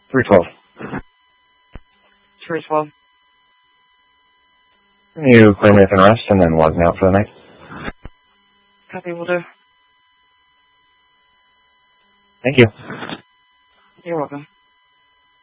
312. 312. You clear me with an arrest and then log me out for the night. Copy, will do. Thank you. You're welcome.